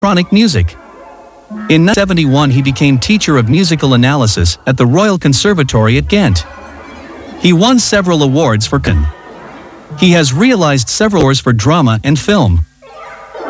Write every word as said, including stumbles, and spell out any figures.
electronic music. In nineteen seventy-one he became teacher of musical analysis at the Royal Conservatory at Ghent. He won several awards for Cannes. He has realized several scores for drama and film.